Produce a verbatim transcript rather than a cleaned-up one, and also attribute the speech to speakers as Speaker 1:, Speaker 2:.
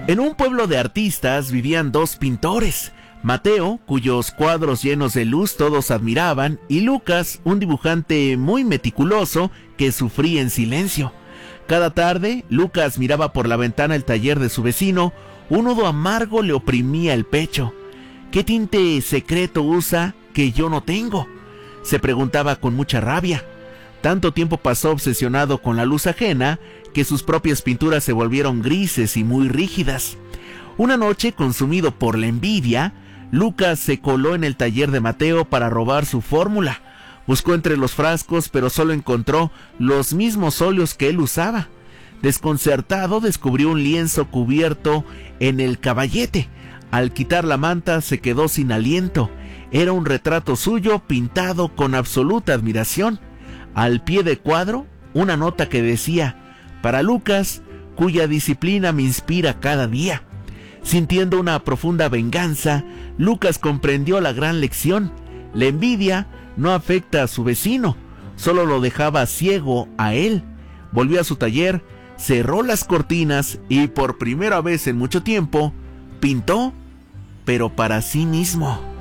Speaker 1: En un pueblo de artistas vivían dos pintores, Mateo, cuyos cuadros llenos de luz todos admiraban, y Lucas, un dibujante muy meticuloso que sufría en silencio. Cada tarde, Lucas miraba por la ventana el taller de su vecino. Un nudo amargo le oprimía el pecho. ¿Qué tinte secreto usa que yo no tengo?, se preguntaba con mucha rabia. Tanto tiempo pasó obsesionado con la luz ajena que sus propias pinturas se volvieron grises y muy rígidas. Una noche, consumido por la envidia, Lucas se coló en el taller de Mateo para robar su fórmula. Buscó entre los frascos, pero solo encontró los mismos óleos que él usaba. Desconcertado, descubrió un lienzo cubierto en el caballete. Al quitar la manta, se quedó sin aliento. Era un retrato suyo pintado con absoluta admiración. Al pie del cuadro, una nota que decía: para Lucas, cuya disciplina me inspira cada día. Sintiendo una profunda venganza, Lucas comprendió la gran lección. La envidia no afecta a su vecino, solo lo dejaba ciego a él. Volvió a su taller, cerró las cortinas y por primera vez en mucho tiempo, pintó, pero para sí mismo.